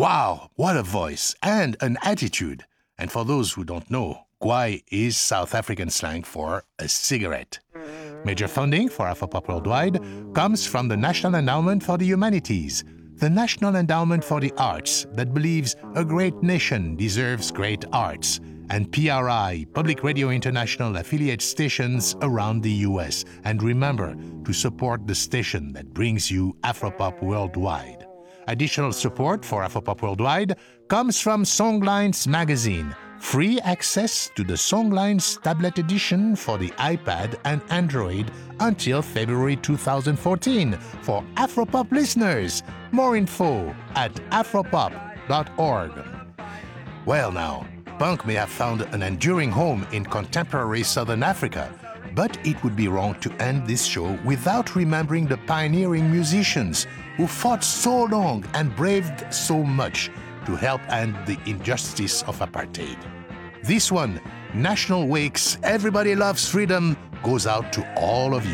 Wow, what a voice and an attitude. And for those who don't know, Gwai is South African slang for a cigarette. Major funding for Afropop Worldwide comes from the National Endowment for the Humanities, the National Endowment for the Arts that believes a great nation deserves great arts, and PRI, Public Radio International affiliate stations around the US. And remember to support the station that brings you Afropop Worldwide. Additional support for Afropop Worldwide comes from Songlines Magazine. Free access to the Songlines tablet edition for the iPad and Android until February 2014 for Afropop listeners. More info at afropop.org. Well now, punk may have found an enduring home in contemporary Southern Africa, but it would be wrong to end this show without remembering the pioneering musicians who fought so long and braved so much to help end the injustice of apartheid. This one, National Wakes, Everybody Loves Freedom, goes out to all of you.